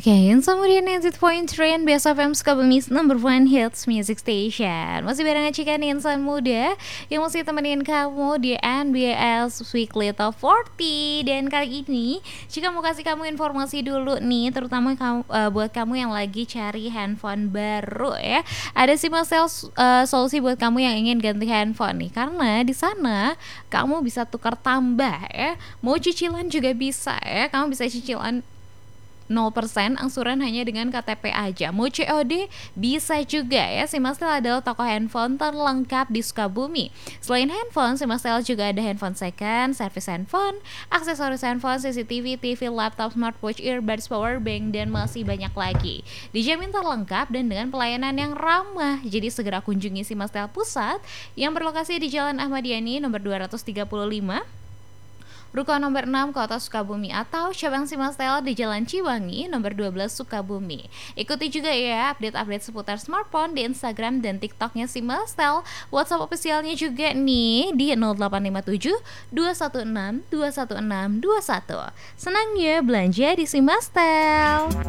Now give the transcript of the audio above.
Oke, kemudian 90.3 Biasa FM Sukabumi's number one hits music station. Masih bareng Cikan Insan Muda yang masih temenin kamu di NBS Weekly Top 40. Dan kali ini Cika mau kasih kamu informasi dulu nih, terutama buat kamu yang lagi cari handphone baru ya. Ada sih solusi buat kamu yang ingin ganti handphone nih, karena di sana kamu bisa tukar tambah ya. Mau cicilan juga bisa ya, kamu bisa cicilan 0% angsuran hanya dengan KTP aja. Mau COD bisa juga ya. Simastel adalah toko handphone terlengkap di Sukabumi. Selain handphone, Simastel juga ada handphone second, servis handphone, aksesoris handphone, CCTV, TV, laptop, smartwatch, earbuds, powerbank, dan masih banyak lagi. Dijamin terlengkap dan dengan pelayanan yang ramah. Jadi segera kunjungi Simastel Pusat yang berlokasi di Jalan Ahmad Yani nomor 235, Ruko nomor 6 Kota Sukabumi, atau cabang Simastel di Jalan Ciwangi nomor 12 Sukabumi. Ikuti juga ya update-update seputar smartphone di Instagram dan TikToknya Simastel. WhatsApp officialnya juga nih di 0857 216 21621. Senangnya belanja di Simastel.